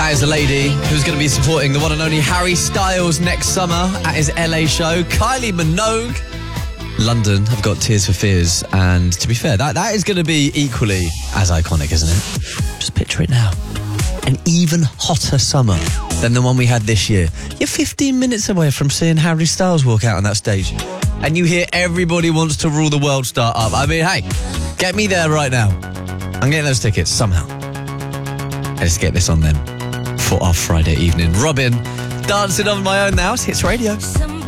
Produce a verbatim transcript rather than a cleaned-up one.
That is the lady who's going to be supporting the one and only Harry Styles next summer at his L A show. Kylie Minogue. London have got Tears for Fears, and to be fair, that, that is going to be equally as iconic, isn't it? Just picture it now. An even hotter summer than the one we had this year. You're fifteen minutes away from seeing Harry Styles walk out on that stage, and you hear Everybody Wants to Rule the World start up. I mean, hey, get me there right now. I'm getting those tickets somehow. Let's get this on then for our Friday evening. Robin, dancing on my own now. It's Hits Radio.